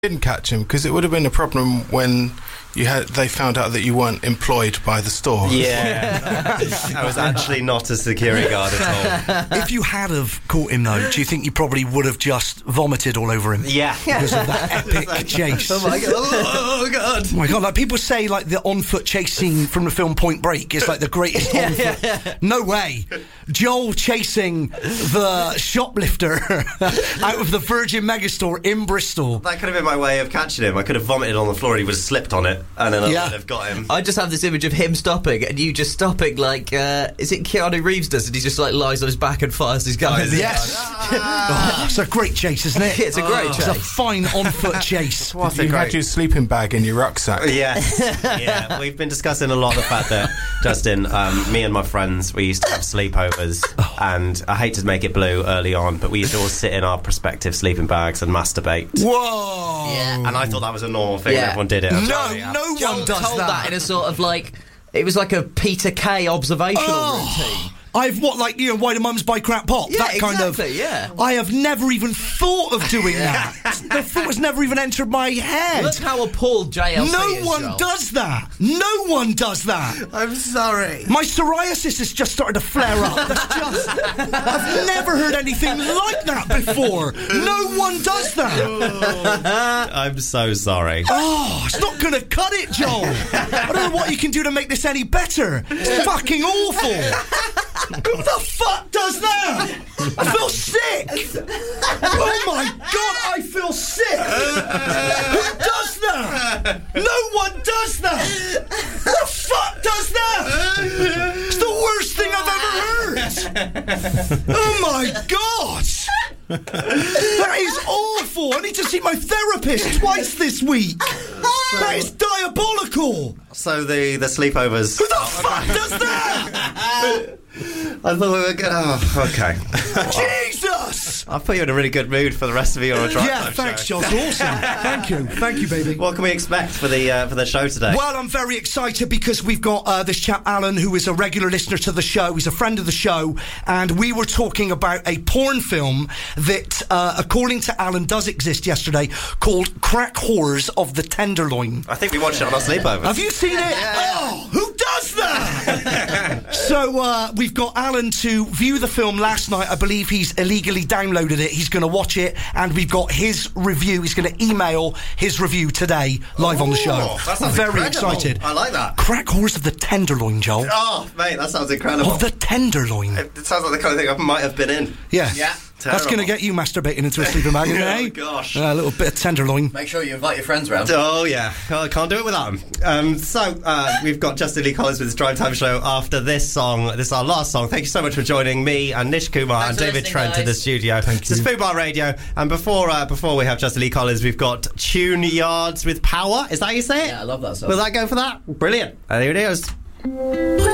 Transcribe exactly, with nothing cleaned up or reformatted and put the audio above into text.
didn't catch him, because it would have been a problem when you had they found out that you weren't employed by the store. Yeah. I was actually not a security guard at all. If you had have caught him, though, do you think you probably would have just vomited all over him? Yeah. Because of that epic chase. Oh my god. Oh god. Oh my god, like people say like the on-foot chase scene from the film Point Break is like the greatest yeah, on-foot. Yeah, yeah. No way. Joel chasing the shoplifter out of the Virgin Megastore in Bristol. That could have been my way of catching him. I could have vomited on the floor and he would have slipped on it, and then I Yeah. would have got him. I just have this image of him stopping and you just stopping like, uh, is it Keanu Reeves does it? He just like lies on his back and fires his gun. Yes. Oh, it's a great chase, isn't it? It's a great It's chase. a fine on-foot chase. What's You a great... had your sleeping bag in your rucksack. Yes. Yeah, we've been discussing a lot the fact that, Justin, um, me and my friends, we used to have sleepovers, and I hate to make it blue early on, but we used to all sit in our prospective sleeping bags and masturbate. Whoa! Yeah. And I thought that was a normal thing, Yeah. everyone did it. I'm No, sorry, yeah. no Joel one does told that. that. in a sort of like, it was like a Peter Kay observational Oh. routine. I've what, like, you know, why do mums buy crap pop? Yeah, that kind exactly, of. yeah. I have never even thought of doing that. The thought has never even entered my head. Look how appalled J L C No is, one Joel. does that. No one does that. I'm sorry. My psoriasis has just started to flare up. That's just. I've never heard anything like that before. No one does that. I'm so sorry. Oh, it's not going to cut it, Joel. I don't know what you can do to make this any better. It's fucking awful. Who the fuck does that? I feel sick. Oh my god, I feel sick. Who does that? No one does that. Who the fuck does that? It's the worst thing I've ever heard. Oh my god. That is awful. I need to see my therapist twice this week. That is diabolical. So the, the sleepovers... Who the fuck does that? I thought we were going to... Oh, okay. Jesus! I'll put you in a really good mood for the rest of your drive Yeah, time thanks, show. Josh. Awesome. Thank you. Thank you, baby. What can we expect for the uh, for the show today? Well, I'm very excited because we've got uh, this chap, Alan, who is a regular listener to the show. He's a friend of the show, and we were talking about a porn film that, uh, according to Alan, does exist yesterday, called Crack Whores of the Tenderloin. I think we watched it on our sleepover. Have you seen it? Oh, who does that? So uh, we've got Alan to view the film last night. I believe he's illegally downloaded it. He's going to watch it, and we've got his review. He's going to email his review today, live on the show. Oh, that sounds Very incredible. excited. I like that. Crack Whores of the Tenderloin, Joel. Oh, mate, that sounds incredible. Of the Tenderloin. It sounds like the kind of thing I might have been in. Yeah. Yeah. That's going to get you masturbating into a sleeping bag, isn't it? Oh, eh? gosh. Uh, a little bit of tenderloin. Make sure you invite your friends round. Oh, yeah. Oh, I can't do it without him. Um, so, uh, we've got Justin Lee Collins with his Drive Time Show after this song. This is our last song. Thank you so much for joining me and Nish Kumar Thanks and for David listening, Trent in the guys. studio. Thank This is you. Food Bar Radio. And before uh, before we have Justin Lee Collins, we've got Tune Yards with Power. Is that how you say it? Yeah, I love that song. Will that go for that? Brilliant. And here it is.